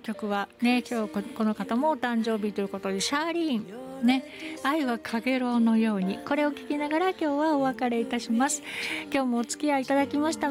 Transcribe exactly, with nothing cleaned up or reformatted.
曲はね、今日ここの方もお誕生日ということで、シャーリーンね、愛はかげろうのように、これを聞きながら今日はお別れいたします。今日もお付き合いいただきました